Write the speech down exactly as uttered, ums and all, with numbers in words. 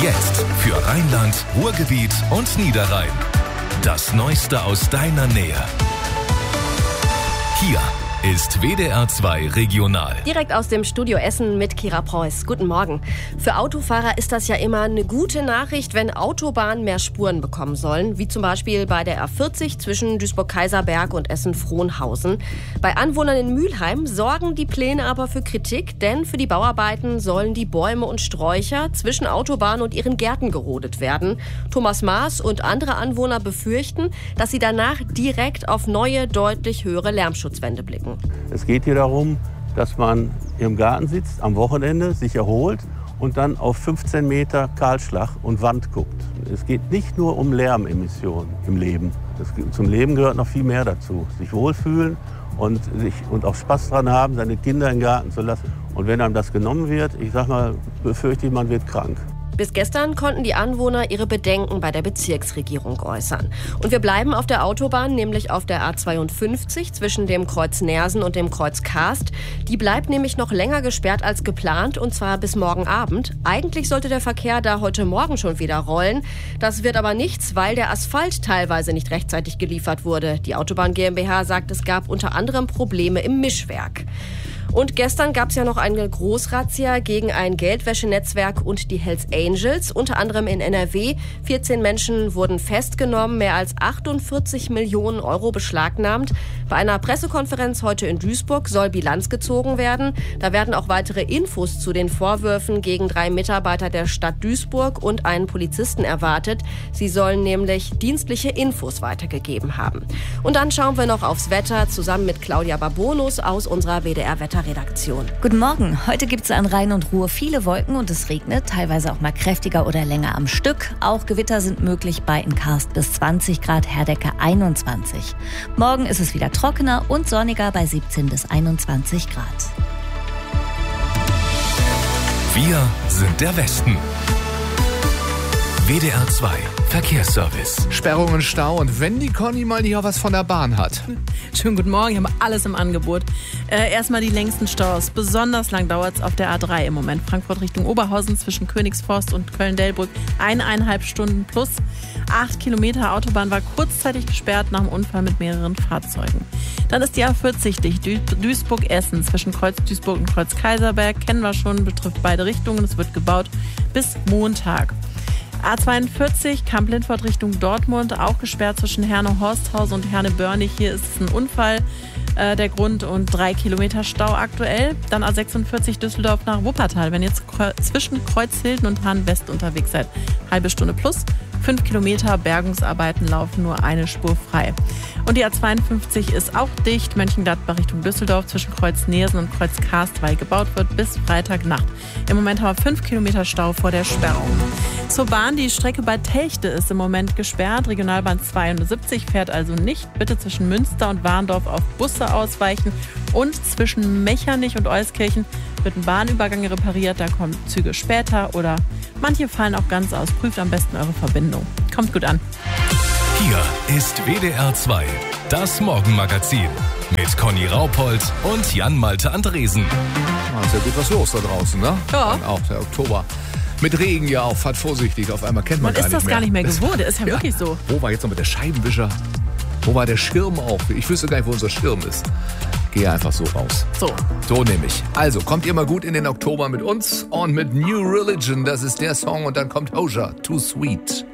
Jetzt für Rheinland, Ruhrgebiet und Niederrhein. Das Neueste aus deiner Nähe. Hier ist W D R zwei Regional. Direkt aus dem Studio Essen mit Kira Preuß. Guten Morgen. Für Autofahrer ist das ja immer eine gute Nachricht, wenn Autobahnen mehr Spuren bekommen sollen, wie zum Beispiel bei der A vierzig zwischen Duisburg-Kaiserberg und Essen-Frohnhausen. Bei Anwohnern in Mülheim sorgen die Pläne aber für Kritik, denn für die Bauarbeiten sollen die Bäume und Sträucher zwischen Autobahn und ihren Gärten gerodet werden. Thomas Maas und andere Anwohner befürchten, dass sie danach direkt auf neue, deutlich höhere Lärmschutzwände blicken. Es geht hier darum, dass man im Garten sitzt, am Wochenende sich erholt und dann auf fünfzehn Meter Kahlschlag und Wand guckt. Es geht nicht nur um Lärmemissionen im Leben. Es, zum Leben gehört noch viel mehr dazu. Sich wohlfühlen und, sich, und auch Spaß dran haben, seine Kinder im Garten zu lassen. Und wenn einem das genommen wird, ich sag mal, befürchte ich, man wird krank. Bis gestern konnten die Anwohner ihre Bedenken bei der Bezirksregierung äußern. Und wir bleiben auf der Autobahn, nämlich auf der A zweiundfünfzig zwischen dem Kreuz Neersen und dem Kreuz Karst. Die bleibt nämlich noch länger gesperrt als geplant, und zwar bis morgen Abend. Eigentlich sollte der Verkehr da heute Morgen schon wieder rollen. Das wird aber nichts, weil der Asphalt teilweise nicht rechtzeitig geliefert wurde. Die Autobahn GmbH sagt, es gab unter anderem Probleme im Mischwerk. Und gestern gab es ja noch eine Großrazzia gegen ein Geldwäschenetzwerk und die Hells Angels, unter anderem in N R W. vierzehn Menschen wurden festgenommen, mehr als achtundvierzig Millionen Euro beschlagnahmt. Bei einer Pressekonferenz heute in Duisburg soll Bilanz gezogen werden. Da werden auch weitere Infos zu den Vorwürfen gegen drei Mitarbeiter der Stadt Duisburg und einen Polizisten erwartet. Sie sollen nämlich dienstliche Infos weitergegeben haben. Und dann schauen wir noch aufs Wetter zusammen mit Claudia Babonus aus unserer W D R-Wetterredaktion. Guten Morgen. Heute gibt es an Rhein und Ruhr viele Wolken und es regnet, teilweise auch mal kräftiger oder länger am Stück. Auch Gewitter sind möglich bei in Karst bis zwanzig Grad, Herdecke einundzwanzig. Morgen ist es wieder trockener und sonniger bei siebzehn bis einundzwanzig Grad. Wir sind der Westen. W D R zwei Verkehrsservice. Sperrungen, Stau und wenn die Conny mal nicht auch was von der Bahn hat. Schönen guten Morgen, wir haben alles im Angebot. Äh, erstmal die längsten Staus. Besonders lang dauert es auf der A drei im Moment. Frankfurt Richtung Oberhausen zwischen Königsforst und Köln-Delbrück. Eineinhalb Stunden plus. Acht Kilometer Autobahn war kurzzeitig gesperrt nach einem Unfall mit mehreren Fahrzeugen. Dann ist die A vierzig dicht. Du- Duisburg-Essen zwischen Kreuz Duisburg und Kreuz Kaiserberg. Kennen wir schon, betrifft beide Richtungen. Es wird gebaut bis Montag. A zweiundvierzig Kamp-Lindfort Richtung Dortmund, auch gesperrt zwischen Herne-Horsthausen und Herne-Börnig. Hier ist es ein Unfall, äh, der Grund, und drei Kilometer Stau aktuell. Dann A sechsundvierzig Düsseldorf nach Wuppertal, wenn ihr zwischen Kreuzhilden und Hahn-West unterwegs seid. Halbe Stunde plus. Fünf Kilometer Bergungsarbeiten laufen nur eine Spur frei. Und die A zweiundfünfzig ist auch dicht. Mönchengladbach Richtung Düsseldorf zwischen Kreuz Neersen und Kreuz Karst, weil gebaut wird, bis Freitagnacht. Im Moment haben wir fünf Kilometer Stau vor der Sperrung. Zur Bahn, die Strecke bei Telchte ist im Moment gesperrt. Regionalbahn zweiundsiebzig fährt also nicht. Bitte zwischen Münster und Warndorf auf Busse ausweichen. Und zwischen Mechernich und Euskirchen wird ein Bahnübergang repariert. Da kommen Züge später oder manche fallen auch ganz aus. Prüft am besten eure Verbindung. Kommt gut an. Hier ist W D R zwei, das Morgenmagazin mit Conny Raupold und Jan-Malte Andresen. Ah, ist ja gut was los da draußen, ne? Ja. Dann auch der Oktober. Mit Regen ja auch, fahrt vorsichtig, auf einmal kennt man, Man gar ist nicht das mehr. gar nicht mehr gewohnt, ist ja, ja wirklich so. Wo war jetzt noch mit der Scheibenwischer? Wo war der Schirm auch? Ich wüsste gar nicht, wo unser Schirm ist. Gehe einfach so raus. So. So nämlich. Also, kommt ihr mal gut in den Oktober mit uns und mit New Religion. Das ist der Song und dann kommt Hozier, Too Sweet.